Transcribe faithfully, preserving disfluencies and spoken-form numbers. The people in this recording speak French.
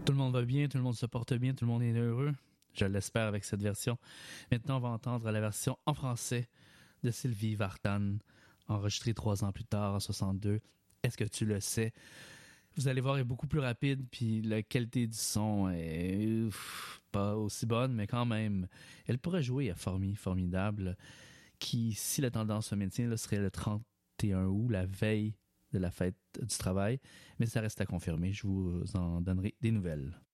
Tout le monde va bien, tout le monde se porte bien, tout le monde est heureux. Je l'espère avec cette version. Maintenant, on va entendre la version en français de Sylvie Vartan, enregistrée trois ans plus tard, en soixante-deux. Est-ce que tu le sais? Vous allez voir, elle est beaucoup plus rapide, puis la qualité du son est ouf, pas aussi bonne, mais quand même, elle pourrait jouer à Formi, formidable, qui, si la tendance se maintient, là, serait le trente et un août, la veille de la fête du travail, mais ça reste à confirmer. Je vous en donnerai des nouvelles.